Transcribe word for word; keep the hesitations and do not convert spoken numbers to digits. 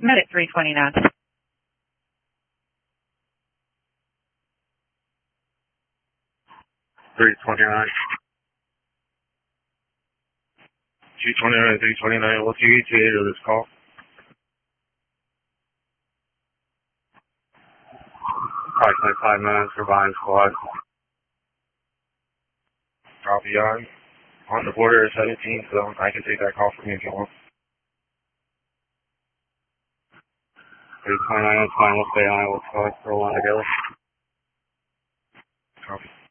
Medic three twenty-nine. three twenty-nine. two twenty-nine, three twenty-nine, what's your E T A to this call? Approximately five minutes for Vine Squad. Copy on. On the border is seventeen, so I can take that call from you if you want. three twenty-nine, that's fine, we'll stay on it, we'll, we'll roll on together. Copy.